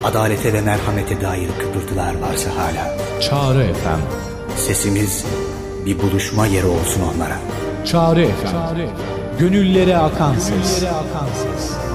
adalete ve merhamete dair kıpırtılar varsa hala, Çağrı FM. sesimiz bir buluşma yeri olsun onlara. Çağrı FM. Gönüllere akan ses.